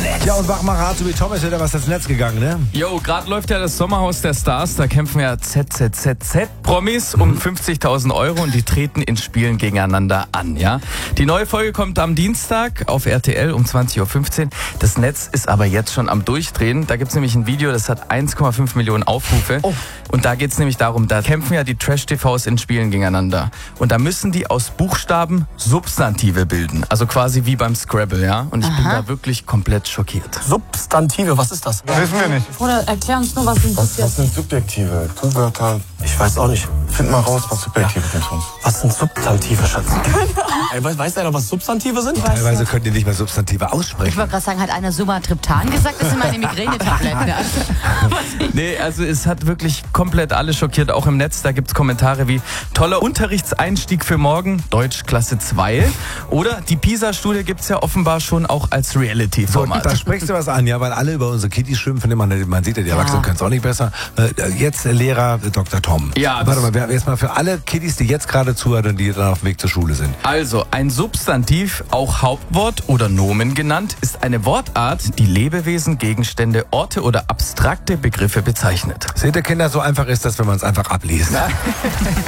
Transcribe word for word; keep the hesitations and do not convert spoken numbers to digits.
Ja, und Wachmacher Azubi Tom ist wieder was ins Netz gegangen, ne? Jo, gerade läuft ja das Sommerhaus der Stars. Da kämpfen ja Z Z Z Z-Promis um fünfzigtausend Euro und die treten in Spielen gegeneinander an, ja? Die neue Folge kommt am Dienstag auf R T L um zwanzig Uhr fünfzehn. Das Netz ist aber jetzt schon am Durchdrehen. Da gibt's nämlich ein Video, das hat eins Komma fünf Millionen Aufrufe. Oh. Und da geht's nämlich darum, da kämpfen ja die Trash-T Vs in Spielen gegeneinander. Und da müssen die aus Buchstaben Substantive bilden. Also quasi wie beim Scrabble, ja? Und ich Aha. bin da wirklich komplett schockiert. Substantive, was ist das? Wissen wir nicht. Oder erklär uns nur, was sind Was, was sind Subjektive? Tu-Wörter. Ich weiß auch nicht. Find mal raus, was Subjektive sind für uns. Was sind Substantive, Schatz? Ey, weiß, weiß einer, was Substantive sind? Teilweise könnt ihr nicht mehr Substantive aussprechen. Ich wollte gerade sagen, hat einer Sumatriptan gesagt? Das sind meine Migränetabletten. Nee, also es hat wirklich komplett alle schockiert, auch im Netz. Da gibt's Kommentare wie toller Unterrichtseinstieg für morgen, Deutsch Klasse zwei. Oder die PISA-Studie gibt's ja offenbar schon auch als Reality-Format. So, da sprichst du was an, ja, weil alle über unsere Kitties schimpfen. Man, man sieht ja, die Erwachsenen ja. können es auch nicht besser. Äh, jetzt äh, Lehrer Doktor Tom. Ja, warte mal, jetzt mal für alle Kitties, die jetzt gerade zuhören und die dann auf dem Weg zur Schule sind. Also, ein Substantiv, auch Hauptwort oder Nomen genannt, ist eine Wortart, die Lebewesen, Gegenstände, Orte oder abstrakte Begriffe bezeichnet. Seht ihr, Kinder, so einfach ist das, wenn man es einfach abliest.